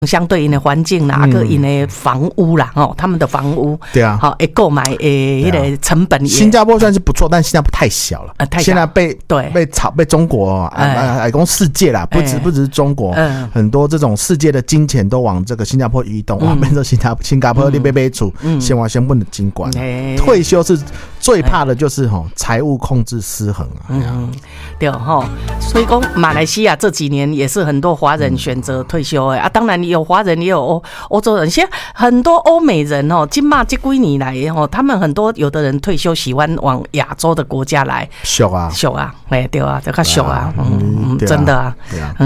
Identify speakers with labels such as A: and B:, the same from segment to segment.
A: 相对应的环境啦，个因的房屋啦，他们的房屋，
B: 对啊，
A: 好，购买那个成本也，
B: 新加坡算是不错，但新加坡太小了，太小，现在被中国讲世界啦，不只是中国，很多这种世界的金钱都往这个新加坡移动，哇，变成新加坡你被处先往先不能监管，退休是最怕的就是财务控制失衡啊，
A: 对哈，所以讲马来西亚这几年也是很多华人选择退休啊，当然有华人也有欧洲人，现在很多欧美人今嘛这几年来他们很多有的人退休喜欢往亚洲的国家来，
B: 俗啊，
A: 对啊，这个俗啊，真的啊，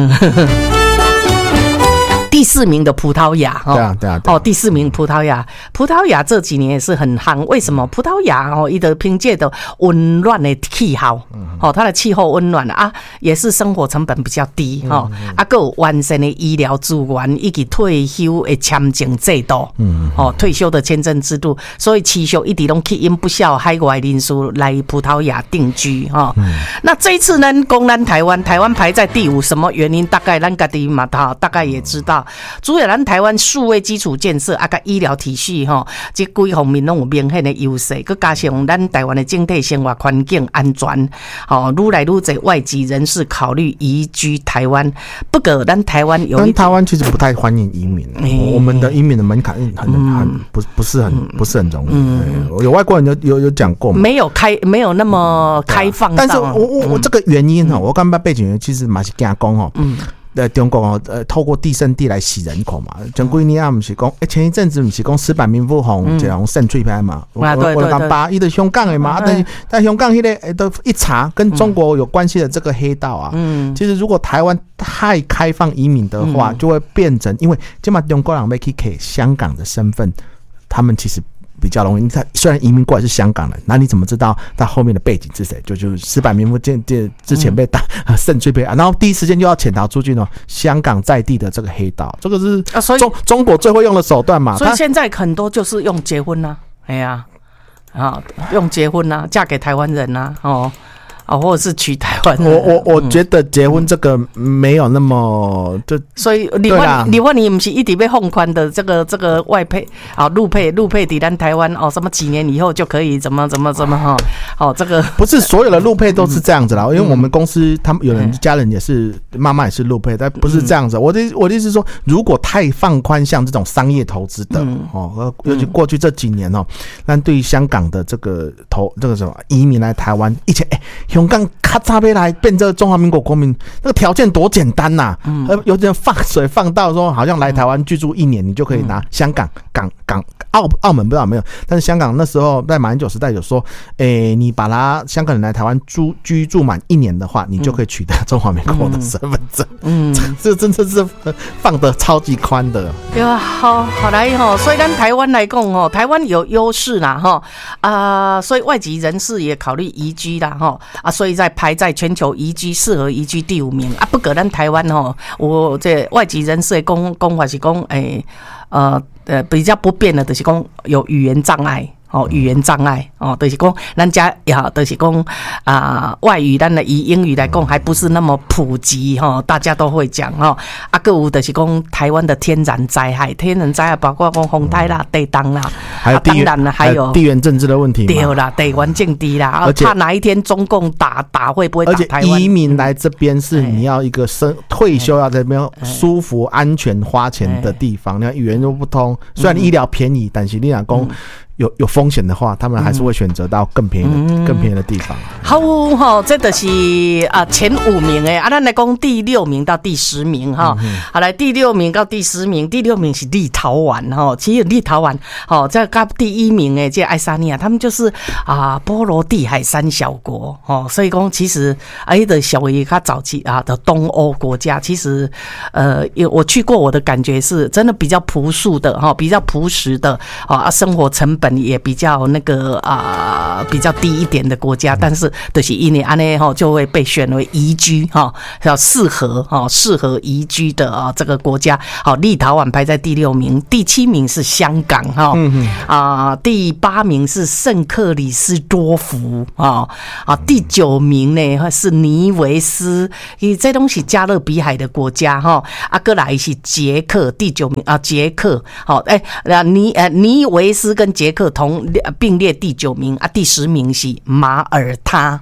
A: 第4名的葡萄牙，
B: 对啊，
A: 第4名葡萄牙这几年也是很夯，为什么？葡萄牙它的凭借的温暖的气候，它的气候温暖啊，也是生活成本比较低，还有完善的医疗资源以及退休的签证制度，退休的签证制度，所以持续一直都吸引不少海外人士来葡萄牙定居，那这一次呢，公咱台湾排在第5，什么原因？大概咱自己嘛，大概也知道。主要咱台湾数位基础建设甲医疗体系这几方面拢有明显的优势，佮加上咱台湾的整体生活环境安全，愈来愈多外籍人士考虑移居台湾。不过咱台湾
B: 台湾其实不太欢迎移民，我们的移民的门槛不是很容易。有外国人有讲过吗？
A: 没有那么开放。
B: 但是我这个原因我刚才背景原因其实嘛是惊讲中国透过地生地来洗人口嘛，前几年不是讲，前一阵子不是讲石板民夫红这种渗出派嘛，我讲把伊的香港的嘛，但香港迄个都一查跟中国有关系的这个黑道啊，其实如果台湾太开放移民的话，就会变成，因为今嘛中国人要去给香港的身份，他们其实比较容易。他虽然移民过来是香港人，那你怎么知道他后面的背景是谁？就是石板民夫之前被打渗罪被然后第一时间就要潜逃出去呢。香港在地的这个黑道，这个是中国最会用的手段嘛。
A: 所以现在很多就是用结婚啊，哎呀，用结婚啊，嫁给台湾人啊，或者是娶台湾人。
B: 我觉得结婚这个没有那么
A: 所以你不是一直被放宽的这个外配陆配抵咱台湾什么几年以后就可以怎么这个
B: 不是所有的陆配都是这样子啦，因为我们公司他们有人家人也是妈妈也是陆配，但不是这样子。我的意思是说，如果太放宽像这种商业投资的尤其过去这几年那对于香港的这个什么移民来台湾，以前香港咔嚓杯来变这中华民国国民，那个条件多简单呐！有点放水放到说，好像来台湾居住1年，你就可以拿香港、澳门不知道有没有，但是香港那时候在马英九时代有说，你把香港人来台湾居住满1年的话，你就可以取得中华民国的身份证。这真的是放得超级宽的。
A: 对啊，好来所以咱台湾来讲台湾有优势啦所以外籍人士也考虑移居啦所以排在全球适合移居第5名不过咱台湾我这外籍人士的讲法是讲比较不便的就是讲有语言障碍就是讲咱家就是讲外语咱的以英语来讲还不是那么普及大家都会讲还有就是讲台湾的天然灾害包括讲风台啦、地震啦，
B: 还有还有地缘政治的问题嘛，
A: 对啦，地缘政治啦，怕哪一天中共打会不会打台湾？
B: 而且移民来这边是你要一个退休要在这边舒服、安全、花钱的地方，你看语言又不通，虽然医疗便宜，但是你讲有风险的话，他们还是会选择到更便宜的地方。
A: 好，这就是前5名诶咱来讲第6名到第10名好来第6名到第10名，第6名是立陶宛其实立陶宛这个第1名诶，这爱沙尼亚他们就是波罗的海3小国所以讲其实的小于较早期的东欧国家，其实我去过，我的感觉是真的比较朴素的比较朴实的生活成本本也比较那个比较低一点的国家，但是就是因为安尼就会被选为宜居要适合宜居的这个国家。立陶宛排在第6名，第7名是香港第8名是圣克里斯多福第9名呢是尼维斯，这东西加勒比海的国家过来是捷克，第9名捷克尼维斯跟捷克并列第9名第10名是马耳他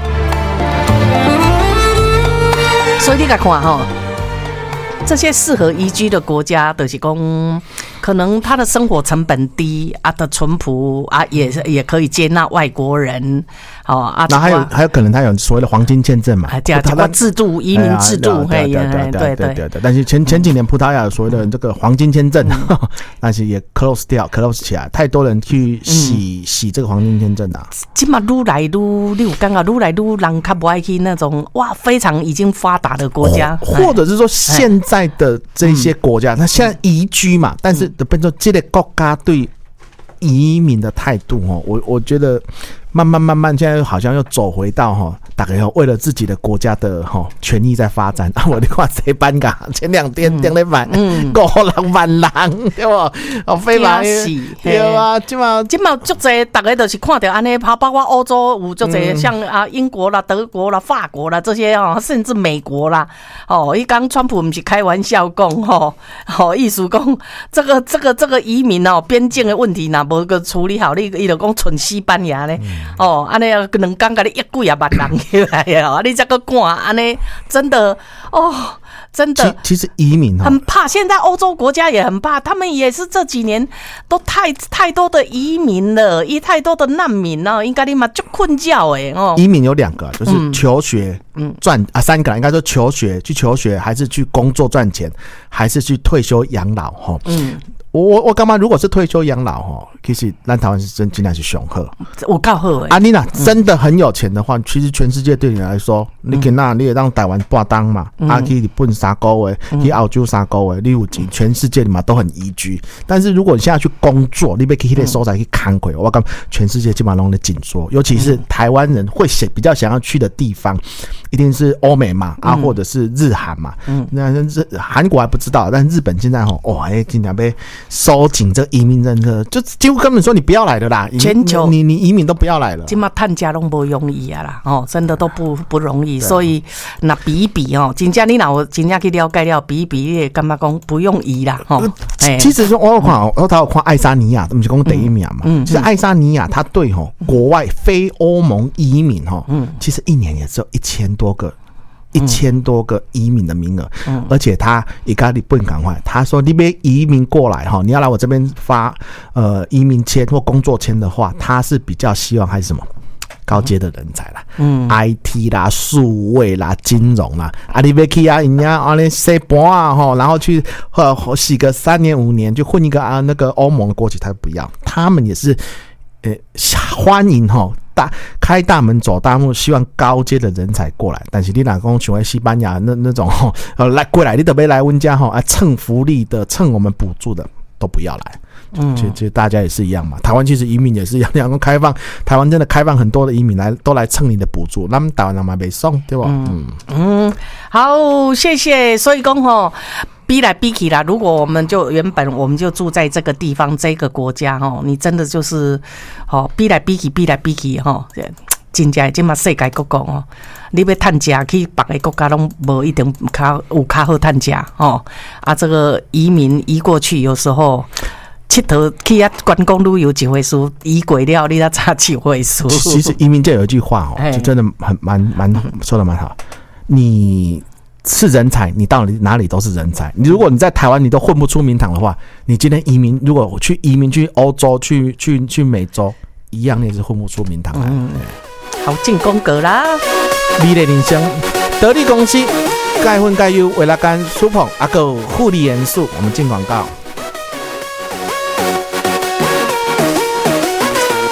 A: 所以你来看这些适合宜居的国家，就是说可能他的生活成本低的淳朴也可以接纳外国人
B: 那还有可能他有所谓的黄金签证嘛，
A: 他制度移民制度，
B: 对。但是前几年葡萄牙有所谓的这个黄金签证，但是也 close 起来，太多人去洗这个黄金签证
A: 现在愈来愈你有感觉愈来愈人较不爱去那种非常已经发达的国家，
B: 或者是说现在的这些国家，他现在宜居嘛，但是变成这个国家对移民的态度我觉得慢慢现在好像又走回到大概为了自己的国家的权益在发展我你看西班牙前2天订了版5-6万人对不飞吧对啊现在
A: 足多大家就是看到安尼包括欧洲有足多像英国啦德国啦法国啦这些甚至美国啦他刚川普不是开玩笑讲意思讲这个移民边境的问题若无个处理好，他就讲剩西班牙呢安尼2天给你1几万人起来你这个看安尼真的真的，
B: 其实移民
A: 很怕，现在欧洲国家也很怕，他们也是这几年都太多的移民了，太多的难民了，应该你嘛就困觉
B: 移民有2个，就是求学3个啦，应该说求学，还是去工作赚钱，还是去退休养老我干嘛？如果是退休养老其实咱台湾是真的是雄厚，
A: 我够好
B: 你若真的很有钱的话，其实全世界对你来说，你去那你也让台湾半当嘛，去日本3个月，去澳洲3个月，你有钱，全世界嘛都很宜居。但是如果你现在去工作，你要去那个所在去看过，我感觉全世界基本上都在紧缩，尤其是台湾人会比较想要去的地方，一定是欧美嘛或者是日韩嘛。那韩国还不知道，但日本现在今天被收紧这移民政策，就几乎根本说你不要来的啦，
A: 全球
B: 你移民都不要来了。
A: 现在探家都不容易啦，真的都不容易。所以那比一比真正你若真正去了解了，比一比你也感觉讲不用移啦。
B: 其实说我有看爱沙尼亚，不是讲第1名嘛？其实爱沙尼亚它对国外非欧盟移民其实1年也只有1000多个移民的名额，而且他也跟日本赶快，他说你要移民过来你要来我这边发移民签或工作签的话，他是比较希望还是什么高阶的人才啦，IT 啦、数位啦、金融啦，你要去人家洗盘然后去洗个3年5年就混一个那个欧盟的国籍，他不要，他们也是欢迎开大门走大路，希望高阶的人才过来。但是你若讲像西班牙那种来过来，你都要来我们家蹭福利的、蹭我们补助的都不要来。其实大家也是一样嘛。台湾其实移民也是一样，开放台湾真的开放很多的移民都来蹭你的补助，那么台湾人嘛没送，对吧？
A: 好，谢谢。所以讲比来比去啦，如果我们就住在这个地方这个国家你真的就是比来比去真正现在世界各国你要探家去别个国家都不一定有较好探家这个移民移过去有时候佚佗去观光旅游一回事，移过了你才差一回事。
B: 其实移民界有一句话就真的蛮说的蛮好，你是人才，你到哪里都是人才。如果你在台湾你都混不出名堂的话，你今天移民，如果去移民去欧洲、去美洲，一样你也是混不出名堂来。
A: 好进宫格啦！
B: 美丽人生，得力公司，钙混钙优，维拉甘、舒捧，个护理元素，我们进广告。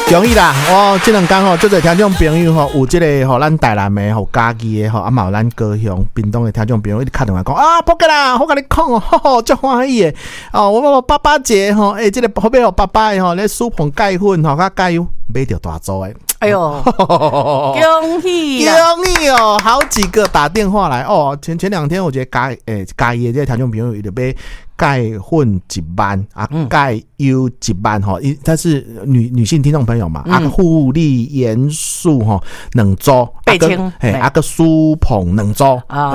B: 容易啦，这两天就侪听众朋友有这个咱台南的嘉义的嘛有咱高雄、屏东的听众朋友一直打电话讲啊，扑克啦，我跟你讲足欢喜的我爸爸节这个后边爸爸的咧苏棚钙粉甲加油买到大组的。
A: 哎呦，恭喜
B: 好几个打电话来前两天我觉得嘉义的这个听众朋友有买钙粉1万钙油1万她是女性听众朋友嘛护理元素2组
A: 8千
B: 个苏棚2组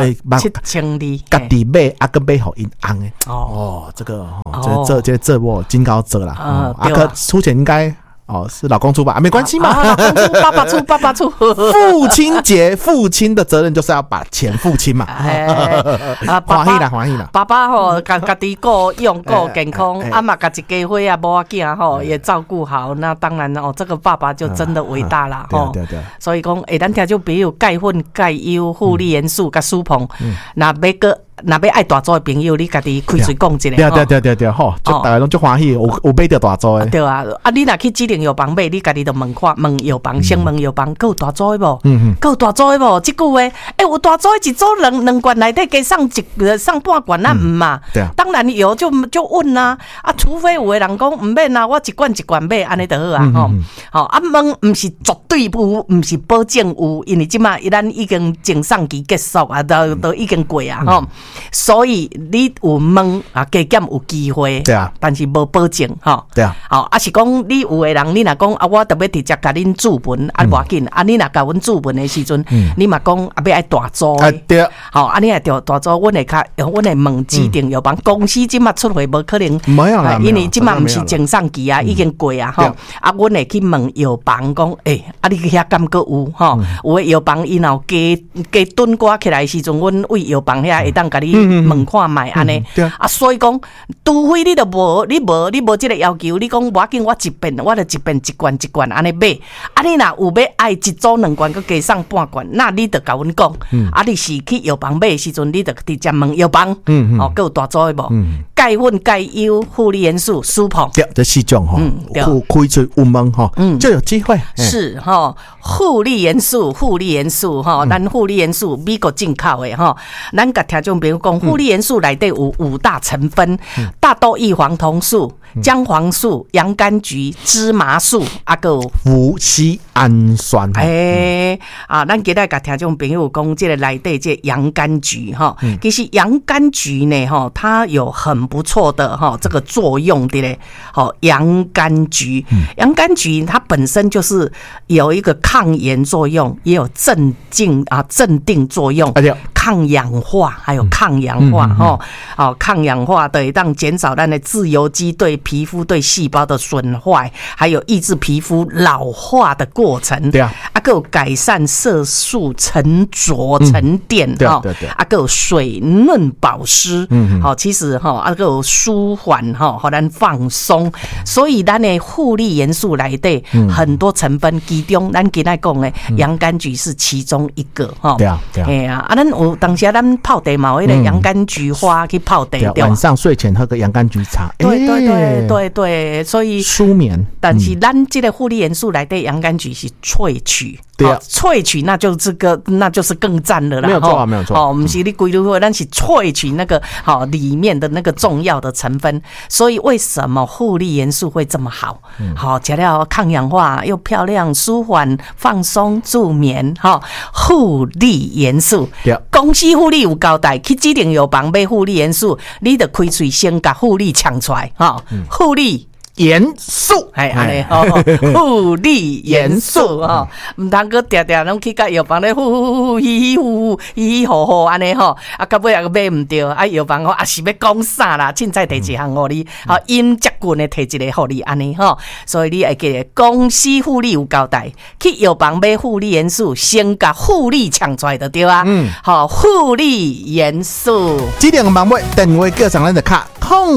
A: 7200
B: 家己买个买互因翁的这个这我金高折啦个出钱应该是老公出吧？没关系嘛，
A: 老公出，爸爸出。
B: 父亲节，父亲的责任就是要把钱付清嘛。欢喜啦！
A: 爸爸家己顾用顾健康，嘛家己家伙啊，无囝也照顾好。那当然这个爸爸就真的伟大啦
B: 对。
A: 所以讲，咱听就比如钙粉、钙优、护理元素、甲苏棚，那要爱大组的朋友，你家己开嘴讲一下。
B: 对，就大家拢足欢喜，有买到大组的。
A: 对啊，你若去指定药房买，你家己就问药房，先问药房，有大组的无？有大组的无？这句话，有大组的一组两罐内底加上半罐，那唔嘛？
B: 对啊，
A: 当然有就问啦，除非有的人讲唔免啊，我一罐买，安尼就好啊，问唔是绝对有，唔是保证有，因为即马咱已经整上期结束啊，都已经过啊，所以你有问加减有机会，
B: 对啊，
A: 但是无保证
B: 对啊，
A: 是讲你有的人，你若讲我特别直接甲恁注文无要紧，你若甲阮注文的时阵，你嘛讲要爱大组的，
B: 对，
A: 你爱大组，阮会问指定药房公司即马出货无可能，
B: 没有啦，
A: 因为即马毋是正上期啊，已经过啊阮会去问药房讲，你去遐敢阁有有的药房因后加炖瓜起来的时阵，阮为药房遐会当甲你问看卖安尼，所以讲，除非你都无这个要求，你讲无要紧，我就一遍一罐安尼买，你若有要爱一组2罐，佮加上半罐，那你就甲阮讲，你是去药房买的时阵，你就直接问药房，佮有大组的无？钙粉、钙优、护理元素、苏棚，
B: 对，这4种开嘴有问就有机会。
A: 是护理元素咱护理元素美国进口的咱甲听众朋友讲，护理元素内底有5大成分：大豆异黄酮素、姜黄素、洋甘菊、芝麻素，还有
B: 苯酰氨酸。
A: 咱今日甲听众朋友讲，这个内底这洋甘菊其实洋甘菊呢它有很不错的这个作用的嘞。洋甘菊，洋甘菊它本身就是有一个抗炎作用，也有镇定作用，抗氧化，还有抗氧化抗氧化的让减少咱的自由基对皮肤对细胞的损坏，还有抑制皮肤老化的过程。
B: 对啊，
A: 还有改善色素沉着沉淀
B: 对，
A: 还有水嫩保湿。其实还有舒缓让咱放松。所以咱的护理元素内底很多成分，其中咱今仔讲的洋甘菊是其中一个
B: 对啊，
A: 咱有当时咱泡茶嘛，有那个洋甘菊花去泡茶，
B: 晚上睡前喝个洋甘菊茶，
A: 对，所以
B: 舒眠。
A: 但是咱这个护理元素内底洋甘菊是萃取。
B: 对啊，
A: 萃取那就是更赞了啦。
B: 没有错，
A: 不是你规律会，但是萃取那个里面的那个重要的成分。所以为什么护理元素会这么好？吃了抗氧化又漂亮，舒缓放松助眠。护理元素，公司护理有交代，去指定药房买护理元素，你得开嘴先把护理抢出来。护理
B: 元素，
A: 护理元素唔通个定定拢去甲药房咧呼嘻呼安尼到尾也买唔到，药房也是要讲啥啦，凊彩摕一项互你，因接棍的摕一个互你安尼所以你会记得公司护理有交代，去药房买护理元素，先甲护理抢出来就对啊。护理元素，
B: 指定网买电话叫上咱的卡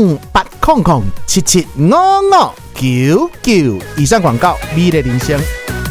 B: 0800775599。以上广告，美丽人生。